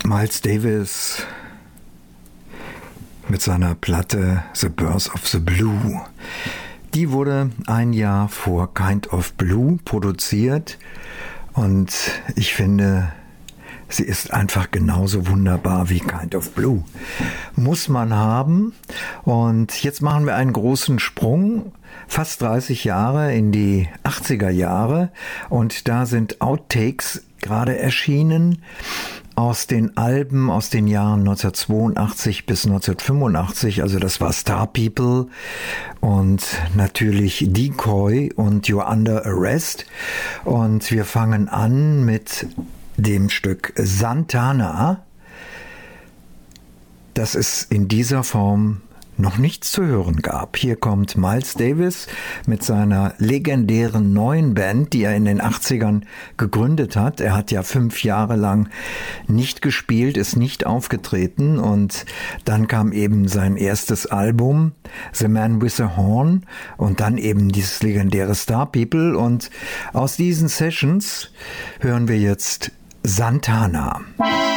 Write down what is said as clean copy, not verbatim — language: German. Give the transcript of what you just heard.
Miles Davis mit seiner Platte The Birth of the Blue. Die wurde ein Jahr vor Kind of Blue produziert und ich finde, sie ist einfach genauso wunderbar wie Kind of Blue. Muss man haben. Und jetzt machen wir einen großen Sprung, fast 30 Jahre in die 80er Jahre. Und da sind Outtakes gerade erschienen aus den Alben aus den Jahren 1982 bis 1985. Also das war Star People und natürlich Decoy und You're Under Arrest. Und wir fangen an mit dem Stück Santana, das es in dieser Form noch nichts zu hören gab. Hier kommt Miles Davis mit seiner legendären neuen Band, die er in den 80ern gegründet hat. Er hat ja 5 Jahre lang nicht gespielt, ist nicht aufgetreten und dann kam eben sein erstes Album, The Man with a Horn, und dann eben dieses legendäre Star People, und aus diesen Sessions hören wir jetzt Santana.